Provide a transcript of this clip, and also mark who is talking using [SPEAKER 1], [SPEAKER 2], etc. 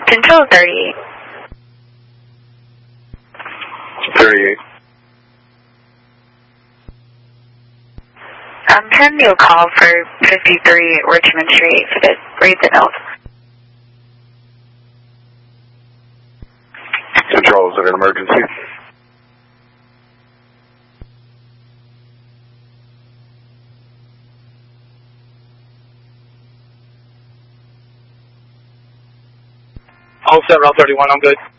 [SPEAKER 1] Control 38.
[SPEAKER 2] 38.
[SPEAKER 1] I'm sending you a call for 53 Richmond Street. If you could read the note.
[SPEAKER 2] Control, is it an emergency?
[SPEAKER 3] All set, Route 31, I'm good.